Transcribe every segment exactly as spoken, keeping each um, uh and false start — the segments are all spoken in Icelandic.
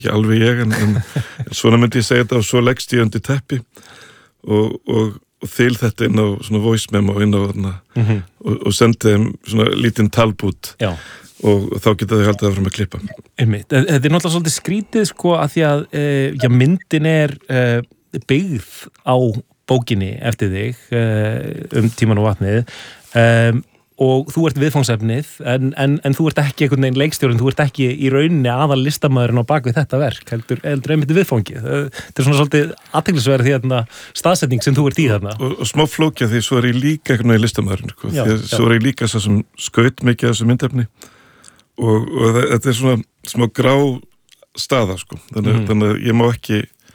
ekki alveg ég en, en svona myndi ég segja þetta og svo leggst ég undir teppi og, og, og þil þetta inn á svona voice memo inn á þarna mm-hmm. og, og sendi þeim svona lítinn talbút Já. Og þá geta þau haldið áfram að klippa. Einmitt. Þetta er náttúrulega svolítið skrítið sko að því að e, já, myndin er e, byggð á bókinni eftir þig e, um Tímann og vatnið e, og þú ert viðfangsefnið en, en, en þú ert ekki einhvern veginn leikstjórinn, þú ert ekki í rauninni aðal listamaðurinn á bakvið þetta verk, heldur, heldur einmitt viðfangið. Þetta er svona svolítið athyglisverð því að staðsetning sem þú ert í þarna. Og, og smá flókja því svo er ég líka einhvern veginn listamaðurinn, sko. Já, því að svo er ég líka svo sem skaut mikið af þessu myndefni og, og þetta er svona smá grá staða, sko. Þannig, mm. þannig að ég má ekki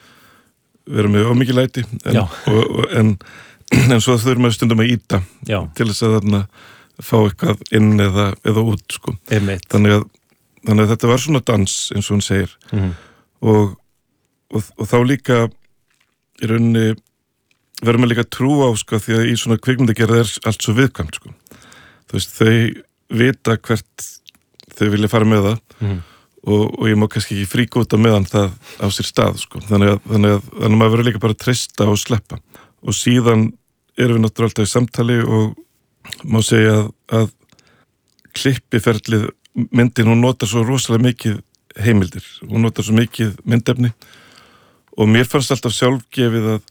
vera með ómikið læti en, og, og, en, en svo þurfum við stundum að íta Já. Til þess að þarna fá eitthvað inn eða, eða út, sko. Þannig að, þannig að þetta var svona dans, eins og hún segir. Mm. Og, og, og þá líka í rauninni verður maður líka trú á, sko, því að í svona kvikmyndagerð er allt svo viðkvæmt, sko. Þú veist, þau vita hvert þau vilja fara með það mm. og, og ég má kannski ekki fríka út á meðan það á sér stað, sko. Þannig að, þannig að, þannig að maður verður líka bara að treysta og sleppa. Og síðan erum við náttúrulega alltaf í samtali og má segja að, að klippiferlið myndin, hún notar svo rosalega mikið heimildir, hún notar svo mikið myndefni og mér fannst alltaf sjálfgefið að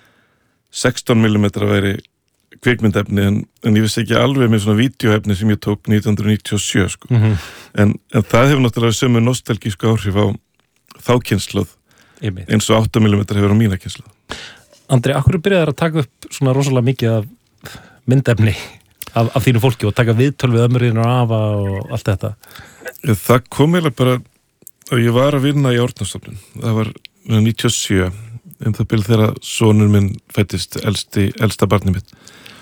sextán millimetra væri kvikmyndefni en, en ég vissi ekki alveg með svona vídeoefni sem ég tók nítján hundruð níutíu og sjö sko. Mm-hmm. en, en það hefur náttúrulega sömu nostalgísku áhrif á þá kynslóð eins og átta millimetra hefur á mína kynslóð. Andri, akkur byrjaðir að taka upp svona rosalega mikið af myndefni af, af þínu fólki og taka viðtöl við ömurinn og afa og allt þetta? Það kom eiginlega bara og ég var að vinna í Árnastofnun. Það var níutíu og sjö en það byrði þegar sonur minn fættist elsti, elsta barnið mitt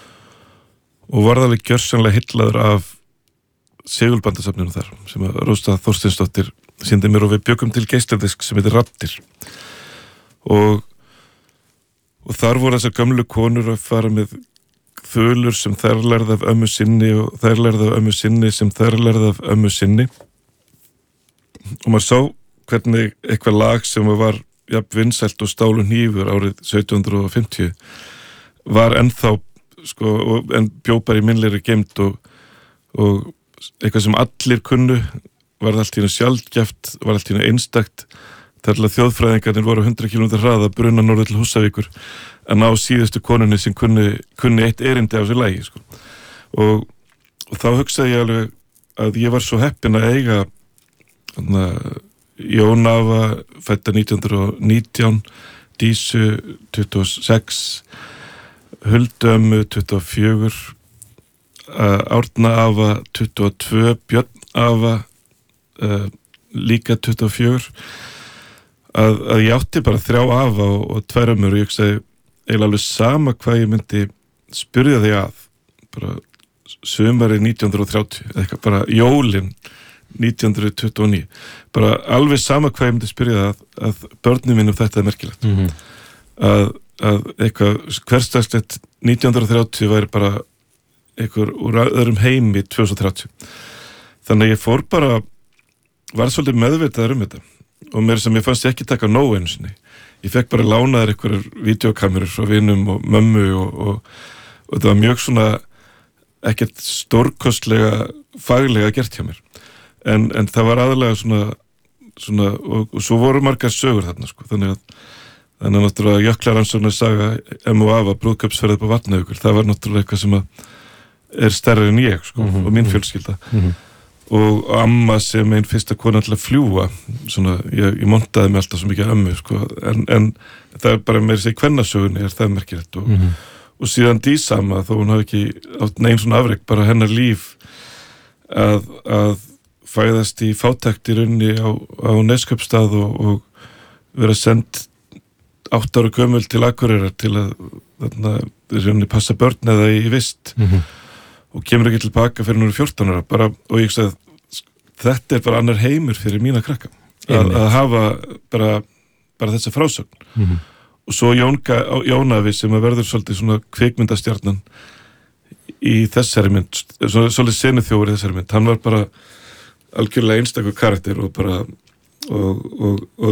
og var alveg gjörsamlega hyllaður af segulbandasafninu þar sem að Rósa Þorsteinsdóttir sýndi mér og við bjökum til geisladisk sem heitir Raddir og, og þar voru þessar gömlu konur að fara með þulur sem þær lærði af ömmu sinni og þær lærði af ömmu sinni sem þær lærði af ömmu sinni og maður sá hvernig eitthvað lag sem var jafn vinsælt og stálu hnífur árið sautján hundruð fimmtíu var ennþá sko, og, en bjópar í minnlegri geymd og, og eitthvað sem allir kunnu var allt í hennu sjaldgæft, var allt í hennu einstakt þar til að þjóðfræðingarnir voru hundrað kílómetra hraða brunna norður til Húsavíkur að ná síðustu konunni sem kunni, kunni eitt erindi á sér lagi sko. og, og þá hugsaði ég alveg að ég var svo heppinn að eiga þarna Jón Afa fædda nítján hundruð og nítján, Dísu tuttugu og sex, Huldu ömmu tuttugu og fjögur, Árna Afa tuttugu og tvö, Björn Afa uh, líka tuttugu og fjögur, að, að ég átti bara þrjá afa og, og tvær ömmur og ég hugsaði eiginlega alveg sama hvað ég myndi spyrja þig að, bara sumarið nítján hundruð og þrjátíu, eitthvað bara jólin nítján hundruð tuttugu og níu bara alveg sama hvað ég myndi spyrja að, að börnum mínum þetta er merkilegt mm-hmm. að, að eitthvað hversdagslegt nítján hundruð og þrjátíu væri bara eitthvað úr öðrum heimi tvö þúsund og þrjátíu þannig að ég fór bara var svolítið meðvitaður um þetta og mér sem ég fannst ég ekki taka nóg einu sinni ég fekk bara lánaðar einhverjar vídeókamerur frá vinum og mömmu og, og, og þetta var mjög svona ekkert stórkostlega faglega gert hjá mér En, en það var aðalega svona, svona og, og svo voru margar sögur þarna sko, þannig að þannig að náttúrulega jöklaransóknar saga M og Afa brúðkaupsferð upp á Vatnajökul, það var náttúrulega eitthvað sem að er stærri en ég sko, mm-hmm. og mín fjölskylda mm-hmm. og amma sem einn fyrsta kona til að fljúga svona, ég, ég montaði mig alltaf svo mikið ömmu sko, en, en það er bara meira sér kvennasögunni er það merkilegt og, mm-hmm. og síðan Dísama, þó hún hafi ekki átt neinn svona afrek, bara hennar líf að, að fæðast í fátækt í rauninni á, á Neskaupstað og, og vera sendt átt ára gömul til Akureyrar til að þarna, í rauninni passa börn eða í vist mm-hmm. og kemur ekki tilbaka fyrir núna fjórtán ára bara, og ég sagði þetta er bara annar heimur fyrir mína krakka að, að hafa bara, bara þessa frásögn mm-hmm. og svo Jónka, Jónafi sem að verður svolítið svona kvikmyndastjarnan í þessari mynd svolítið senuþjófur í þessari mynd, hann var bara algjörlega einstakur karakter og bara og, og, og